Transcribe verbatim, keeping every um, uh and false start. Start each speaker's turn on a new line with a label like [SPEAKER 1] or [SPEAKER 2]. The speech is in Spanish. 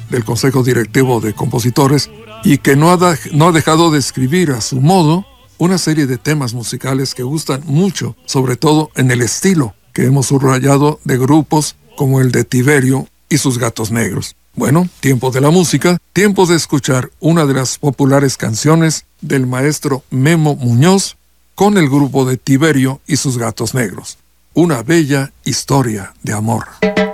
[SPEAKER 1] del Consejo Directivo de Compositores y que no ha, da, no ha dejado de escribir a su modo una serie de temas musicales que gustan mucho, sobre todo en el estilo que hemos subrayado de grupos como el de Tiberio y sus Gatos Negros. Bueno, tiempo de la música, tiempo de escuchar una de las populares canciones del maestro Memo Muñoz con el grupo de Tiberio y sus Gatos Negros. Una bella historia de amor.